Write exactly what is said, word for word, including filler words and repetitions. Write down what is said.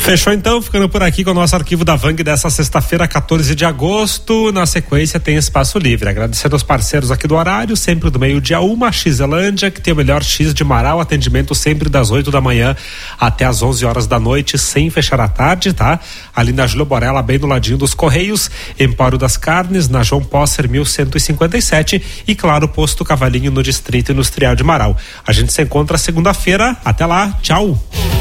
Fechou então, ficando por aqui com o nosso arquivo da Vang dessa sexta-feira, quatorze de agosto. Na sequência tem Espaço Livre. Agradecendo aos parceiros aqui do horário, sempre do meio-dia uma, Xelândia, que tem o melhor X de Marau, atendimento sempre das oito da manhã até as onze horas da noite, sem fechar à tarde, tá? Ali na Júlio Borella, bem do ladinho dos Correios, Empório das Carnes, na João Posser mil cento e cinquenta e sete e claro, Posto Cavalinho no Distrito Industrial de Marau. A gente se encontra segunda-feira. Até lá, tchau!